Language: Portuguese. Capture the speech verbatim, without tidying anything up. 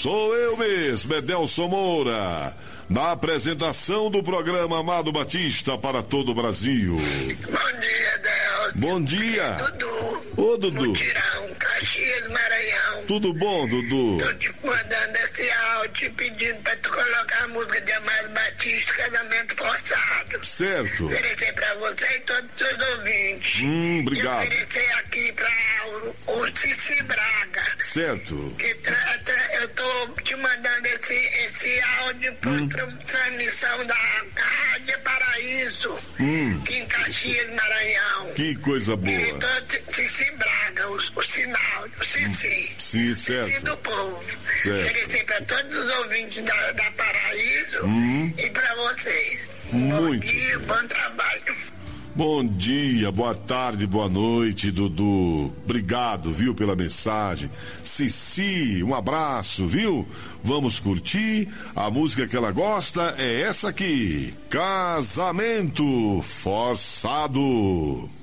Sou eu mesmo, Edelson Moura, na apresentação do programa Amado Batista para todo o Brasil. Bom dia, Edelson. Bom dia. Dudu. Ô, Dudu. Mutirão, Caxias, Maranhão. Tudo bom, Dudu? Tô te mandando esse áudio pedindo pra tu colocar a música de Amado Batista, Casamento Forçado. Certo. Oferecer pra você e todos os seus ouvintes. Hum, obrigado. E oferecer aqui pra o, o Cici Braga. Certo. Que tra, tra, eu tô te mandando esse, esse áudio por hum. tra, transmissão da Rádio Paraíso, hum. aqui em Caxias, Maranhão. Que coisa boa. Diretor Cici Braga, o, o sinal, o Cici. Sim, certo. Cici do povo. Certo. Oferecer para todos os ouvintes da, da Paraíso hum. e para vocês. Muito bom dia, bem. bom trabalho. Bom dia, boa tarde, boa noite, Dudu. Obrigado, viu, pela mensagem. Cici, um abraço, viu? Vamos curtir. A música que ela gosta é essa aqui: Casamento Forçado.